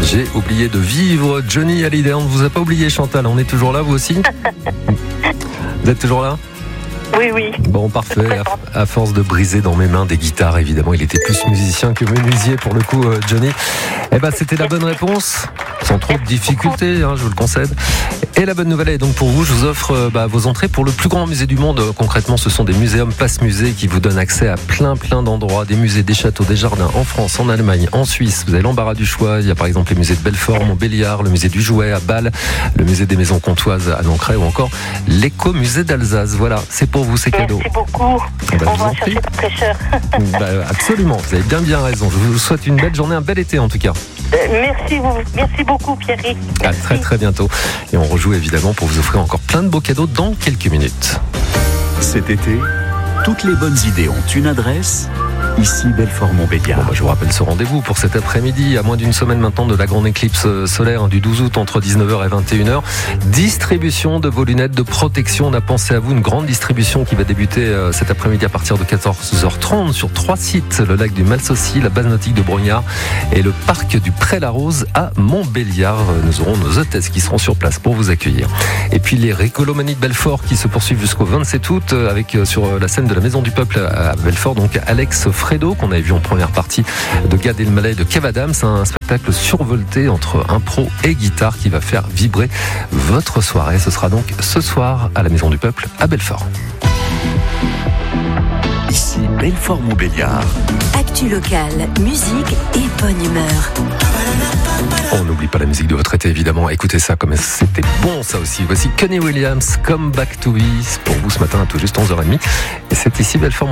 J'ai oublié de vivre. Johnny Hallyday, on ne vous a pas oublié, Chantal. On est toujours là, vous aussi? Vous êtes toujours là? Oui, oui. Bon, parfait. À force de briser dans mes mains des guitares, évidemment, il était plus musicien que menuisier pour le coup, Johnny. Eh ben, c'était la bonne réponse, sans trop de difficultés, je vous le concède. Et la bonne nouvelle est donc pour vous, je vous offre vos entrées pour le plus grand musée du monde. Concrètement, ce sont des muséums Place Musée qui vous donnent accès à plein d'endroits, des musées, des châteaux, des jardins en France, en Allemagne, en Suisse. Vous avez l'embarras du choix. Il y a par exemple les musées de Belfort, Montbéliard, le musée du Jouet à Bâle, le musée des maisons comtoises à Nancray ou encore l'éco-musée d'Alsace. Voilà, c'est pour vous, c'est cadeau. Merci beaucoup. On va chercher la fraîcheur. Absolument, vous avez bien raison. Je vous souhaite une belle journée, un bel été en tout cas. Merci beaucoup, Pierrick. À très bientôt. Et on rejoue évidemment pour vous offrir encore plein de beaux cadeaux dans quelques minutes. Cet été, toutes les bonnes idées ont une adresse. Ici, Belfort-Montbéliard. Je vous rappelle ce rendez-vous pour cet après-midi, à moins d'une semaine maintenant de la grande éclipse solaire du 12 août entre 19h et 21h. Distribution de vos lunettes de protection. On a pensé à vous, une grande distribution qui va débuter cet après-midi à partir de 14h30 sur 3 sites, le lac du Malsaucy, la base nautique de Brognard et le parc du Pré-la-Rose à Montbéliard. Nous aurons nos hôtesses qui seront sur place pour vous accueillir. Et puis les Récolomanies de Belfort qui se poursuivent jusqu'au 27 août avec sur la scène de la Maison du Peuple à Belfort, donc Alex Fredo, qu'on avait vu en première partie de Gad Elmaleh et de Kev Adams, un spectacle survolté entre impro et guitare qui va faire vibrer votre soirée. Ce sera donc ce soir à la Maison du Peuple à Belfort. Ici Belfort-Montbéliard. Actu locale, musique et bonne humeur. On n'oublie pas la musique de votre été évidemment. Écoutez ça comme c'était bon ça aussi. Voici Kenny Williams, Come Back to Me pour vous ce matin à tout juste 11h30. Et c'est ici Belfort.